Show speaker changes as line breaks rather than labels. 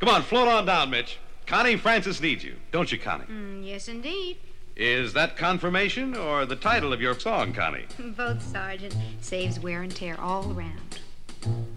Come on, float on down, Mitch. Connie Francis needs you. Don't you, Connie?
Yes, indeed.
Is that confirmation or the title of your song, Connie?
Both, Sergeant. Saves wear and tear all around.